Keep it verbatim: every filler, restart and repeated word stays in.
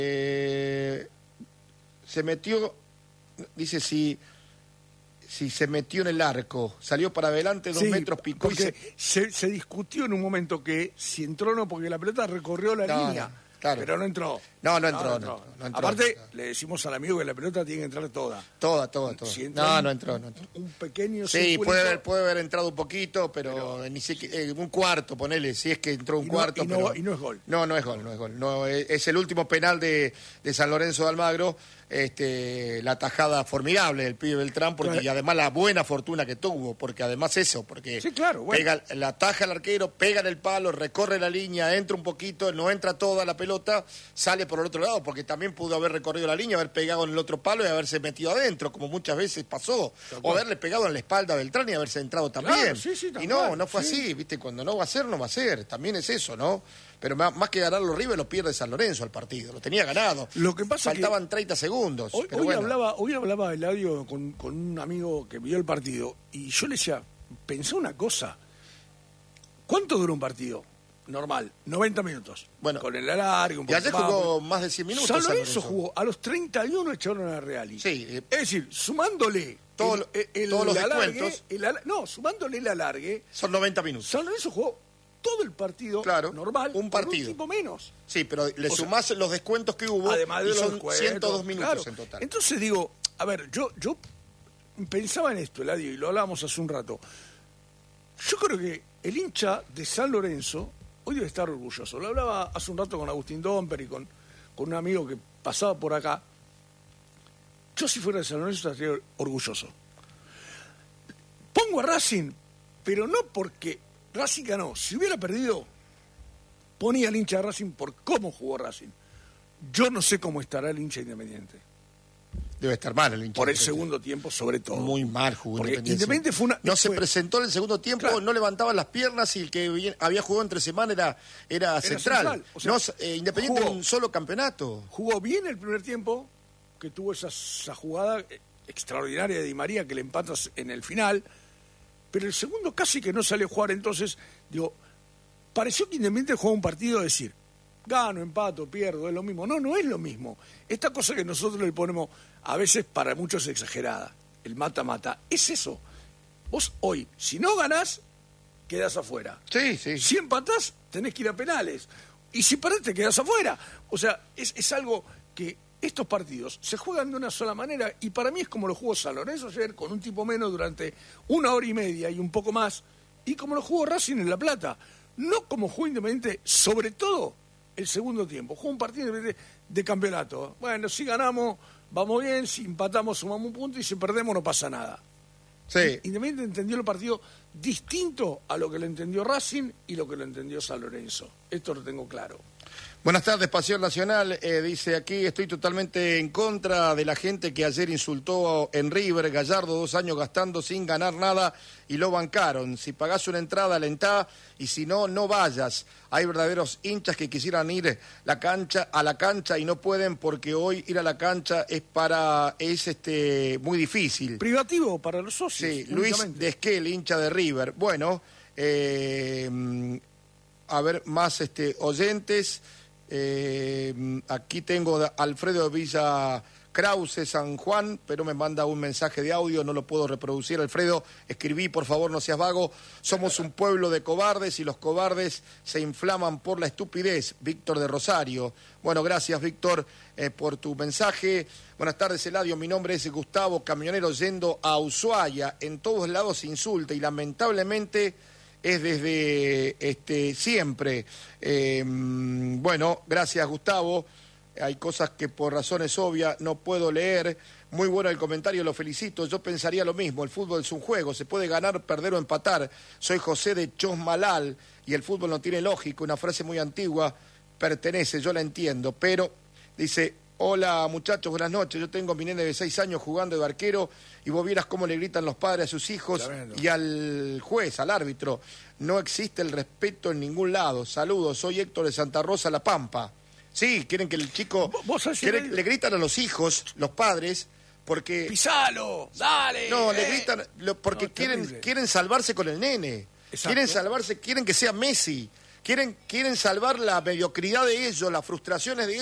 Eh, se metió, dice si, si se metió en el arco, salió para adelante dos sí, metros, picó y porque se... se, se discutió en un momento que si entró o no, porque la pelota recorrió la No, línea, no, claro. pero no entró. No, no entró, no, no entró, no entró. Aparte, le decimos al amigo que la pelota tiene que entrar toda. Toda, toda, toda. Si entra no, un, no entró, no entró. Un pequeño Sí, circulito, puede haber, puede haber entrado un poquito, pero, pero ni siquiera, eh, un cuarto, ponele, si es que entró un y no, cuarto. Y no, pero, y no es gol. No, no es gol, no es gol. No, es, es el último penal de, de San Lorenzo de Almagro, este, la tajada formidable del pibe Beltrán, porque Claro. y además la buena fortuna que tuvo, porque además eso, porque Sí, claro, bueno. pega, la taja el arquero, pega en el palo, recorre la línea, entra un poquito, no entra toda la pelota, sale por el otro lado, porque también pudo haber recorrido la línea, haber pegado en el otro palo y haberse metido adentro, como muchas veces pasó, o haberle pegado en la espalda a Beltrán y haberse entrado también. Claro, sí, sí, y no, cual, no fue sí. así, viste, cuando no va a ser, no va a ser, también es eso, ¿no? Pero más, más que ganarlo River, lo pierde San Lorenzo al partido, lo tenía ganado. Lo que pasa Faltaban que treinta segundos. Hoy, pero hoy bueno. hablaba, hoy hablaba Eladio con, con un amigo que vio el partido y yo le decía, pensá una cosa, ¿cuánto dura un partido? Normal, noventa minutos. Bueno, con el alargue, un Y ayer poquito más, jugó porque- más de cien minutos. San San Lorenzo Lorenzo jugó, a los treinta y uno echaron a la Real. Sí, eh, es decir, sumándole todo el, lo- el- el todos los alargue, descuentos. el ala- no, sumándole el alargue, son noventa minutos. San Lorenzo jugó todo el partido Claro, normal, un con partido. un tipo menos. Sí, pero le O sea, sumás los descuentos que hubo Además de y los son descuentos, ciento dos minutos claro. en total. Entonces digo, a ver, yo, yo pensaba en esto, Eladio, y lo hablábamos hace un rato. Yo creo que el hincha de San Lorenzo hoy debe estar orgulloso. Lo hablaba hace un rato con Agustín Domper y con, con un amigo que pasaba por acá. Yo si fuera de San Lorenzo estaría orgulloso. Pongo a Racing, pero no porque Racing ganó. Si hubiera perdido, ponía al hincha de Racing por cómo jugó Racing. Yo no sé cómo estará el hincha Independiente. Debe estar mal el hincha. Por el Independiente. segundo tiempo, sobre todo. Muy mal jugó Porque Independiente. Independiente fue una- No se fue- presentó en el segundo tiempo, Claro. no levantaba las piernas y el que bien- había jugado entre semana era, era, central. central, o sea, no, eh, Independiente jugó- en un solo campeonato. Jugó bien el primer tiempo, que tuvo esa, esa jugada extraordinaria de Di María que le empatas en el final, pero el segundo casi que no salió a jugar. Entonces, digo, pareció que Independiente jugó un partido a decir, gano, empato, pierdo, es lo mismo. No, no es lo mismo. Esta cosa que nosotros le ponemos, a veces para muchos exagerada, el mata-mata, es eso. Vos hoy, si no ganás, quedás afuera. Sí, sí. Si empatás, tenés que ir a penales. Y si perdés, te quedás afuera. O sea, es, es algo que estos partidos se juegan de una sola manera y para mí es como lo jugó San Lorenzo ayer con un tipo menos durante una hora y media y un poco más y como lo jugó Racing en La Plata. No como jugó Independiente, sobre todo el segundo tiempo. Jugó un partido de, de campeonato. Bueno, si ganamos, vamos bien, si empatamos, sumamos un punto y si perdemos, no pasa nada. Sí. Independiente entendió el partido distinto a lo que lo entendió Racing y lo que lo entendió San Lorenzo. Esto lo tengo claro. Buenas tardes, Pasión Nacional. Eh, dice aquí, estoy totalmente en contra de la gente que ayer insultó en River, Gallardo, dos años gastando sin ganar nada y lo bancaron. Si pagás una entrada, alentá, y si no, no vayas. Hay verdaderos hinchas que quisieran ir la cancha, a la cancha y no pueden porque hoy ir a la cancha es para es este muy difícil. Privativo para los socios. Sí, Luis únicamente. Desquel, hincha de River. Bueno, eh, a ver, más este oyentes. Eh, aquí tengo a Alfredo Villa Krause, San Juan, pero me manda un mensaje de audio, no lo puedo reproducir. Alfredo, escribí, por favor, no seas vago. Somos un pueblo de cobardes y los cobardes se inflaman por la estupidez. Víctor de Rosario. Bueno, gracias, Víctor, eh, por tu mensaje. Buenas tardes, Eladio. Mi nombre es Gustavo, camionero yendo a Ushuaia. En todos lados se insulta y lamentablemente es desde este siempre. Eh, bueno, gracias, Gustavo. Hay cosas que por razones obvias no puedo leer. Muy bueno el comentario, lo felicito. Yo pensaría lo mismo, el fútbol es un juego, se puede ganar, perder o empatar. Soy José de Chosmalal y el fútbol no tiene lógica, una frase muy antigua, pertenece, yo la entiendo, pero dice, hola muchachos, buenas noches, yo tengo mi nene de seis años jugando de arquero y vos vieras cómo le gritan los padres a sus hijos Tremendo. y al juez, al árbitro. No existe el respeto en ningún lado. Saludos, soy Héctor de Santa Rosa, La Pampa. Sí, quieren que el chico... ¿Vos sabés si quiere- le- le gritan a los hijos, los padres, porque... ¡Pisalo! ¡Dale! No, eh. le gritan lo- porque No, es quieren, terrible. quieren salvarse con el nene. Exacto. Quieren salvarse, quieren que sea Messi. Quieren, quieren salvar la mediocridad de ellos, las frustraciones de ellos.